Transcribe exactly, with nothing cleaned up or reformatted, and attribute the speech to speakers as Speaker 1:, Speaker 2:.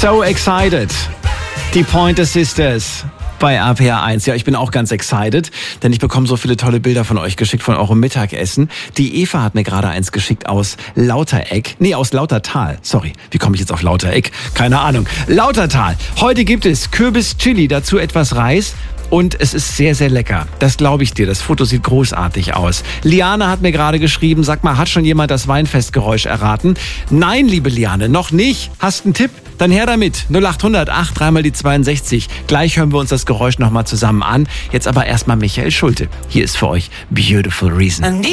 Speaker 1: So excited. Die Pointer Sisters bei R P R eins. Ja, ich bin auch ganz excited, denn ich bekomme so viele tolle Bilder von euch geschickt, von eurem Mittagessen. Die Eva hat mir gerade eins geschickt aus Lautereck. Nee, aus Lautertal. Sorry, wie komme ich jetzt auf Lautereck? Keine Ahnung. Lautertal. Heute gibt es Kürbis-Chili, dazu etwas Reis. Und es ist sehr, sehr lecker. Das glaube ich dir. Das Foto sieht großartig aus. Liane hat mir gerade geschrieben, sag mal, hat schon jemand das Weinfestgeräusch erraten? Nein, liebe Liane, noch nicht. Hast einen Tipp? Dann her damit. null acht hundert acht, dreimal die zweiundsechzig. Gleich hören wir uns das Geräusch nochmal zusammen an. Jetzt aber erstmal Michael Schulte. Hier ist für euch Beautiful Reason.